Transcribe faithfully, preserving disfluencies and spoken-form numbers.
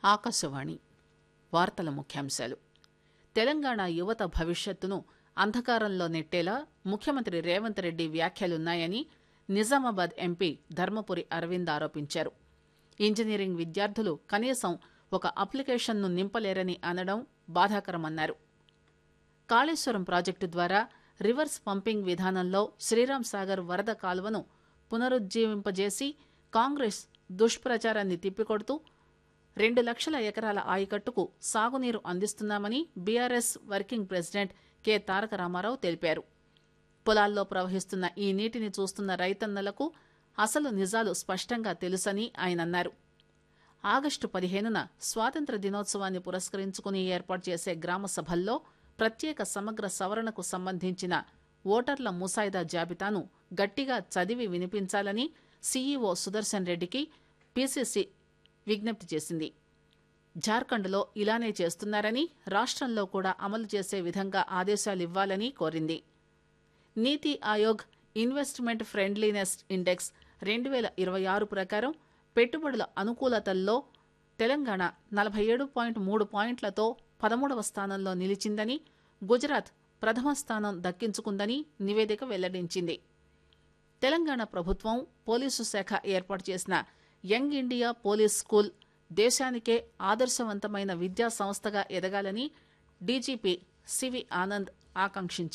ఆకాశవాణి వార్తల ముఖ్యాంశాలు. తెలంగాణ యువత భవిష్యత్తును అంధకారంలో నెట్టేలా ముఖ్యమంత్రి రేవంత్ రెడ్డి వ్యాఖ్యలున్నాయని నిజామాబాద్ ఎంపీ ధర్మపురి అరవింద్ ఆరోపించారు. ఇంజనీరింగ్ విద్యార్థులు కనీసం ఒక అప్లికేషన్ను నింపలేరని అనడం బాధాకరమన్నారు. కాళేశ్వరం ప్రాజెక్టు ద్వారా రివర్స్ పంపింగ్ విధానంలో శ్రీరాం సాగర్ వరద కాలువను పునరుజ్జీవింపజేసి కాంగ్రెస్ దుష్ప్రచారాన్ని తిప్పికొడుతూ రెండు లక్షల ఎకరాల ఆయకట్టుకు సాగునీరు అందిస్తున్నామని బీఆర్ఎస్ వర్కింగ్ ప్రెసిడెంట్ కె తారక రామారావు తెలిపారు. పొలాల్లో ప్రవహిస్తున్న ఈ నీటిని చూస్తున్న రైతన్నలకు అసలు నిజాలు స్పష్టంగా తెలుసని ఆయన అన్నారు. ఆగస్టు పదిహేనున స్వాతంత్ర దినోత్సవాన్ని పురస్కరించుకుని ఏర్పాటు చేసే గ్రామ సభల్లో ప్రత్యేక సమగ్ర సవరణకు సంబంధించిన ఓటర్ల ముసాయిదా జాబితాను గట్టిగా చదివి వినిపించాలని సీఈఓ సుదర్శన్ రెడ్డికి పీసీసీ విజ్ఞప్తి చేసింది. జార్ఖండ్లో ఇలానే చేస్తున్నారని, రాష్ట్రంలో కూడా అమలు చేసే విధంగా ఆదేశాలివ్వాలని కోరింది. నీతి ఆయోగ్ ఇన్వెస్ట్మెంట్ ఫ్రెండ్లీనెస్ ఇండెక్స్ రెండు వేల ఇరవై ఆరు ప్రకారం పెట్టుబడుల అనుకూలతల్లో తెలంగాణ నలభై ఏడు పాయింట్ మూడు పాయింట్లతో పదమూడవ స్థానంలో నిలిచిందని, గుజరాత్ ప్రథమ స్థానం దక్కించుకుందని నివేదిక వెల్లడించింది. తెలంగాణ ప్రభుత్వం పోలీసు శాఖ ఏర్పాటు చేసిన యంగ్ ఇండియా పోలీస్ స్కూల్ దేశానికే ఆదర్శవంతమైన విద్యా సంస్థగా ఎదగాలని డీజీపీ సివి ఆనంద్ ఆకాంక్షించారు.